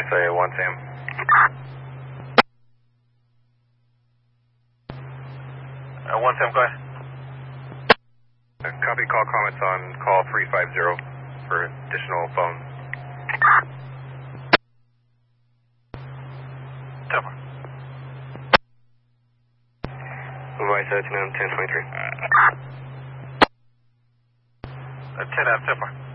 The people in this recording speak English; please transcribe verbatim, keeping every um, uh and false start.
say one Sam. Uh, one Sam, go ahead. Uh, copy call comments on call three five zero for additional phone. ten four. Voice uh, ten ten twenty-three. Uh, ten out, ten four.